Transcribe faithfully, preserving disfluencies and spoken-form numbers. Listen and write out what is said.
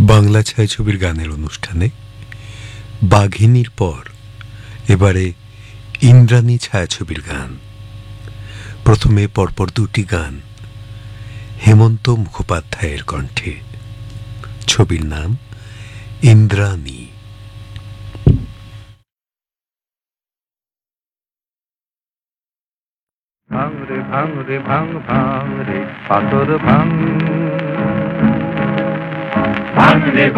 বাংলা ছায়াছবির গানের অনুষ্ঠানে বাঘিনীর পর এবারে ইন্দ্রাণী ছায়াছবির গান। প্রথমে পরপর দুটি গান হেমন্ত মুখোপাধ্যায়ের কণ্ঠে। ছবির নাম ইন্দ্রাণী। ভাঙ রে ভাঙ রে ভাঙ ভাঙ রে পাথর ভাঙ ভাঙ রে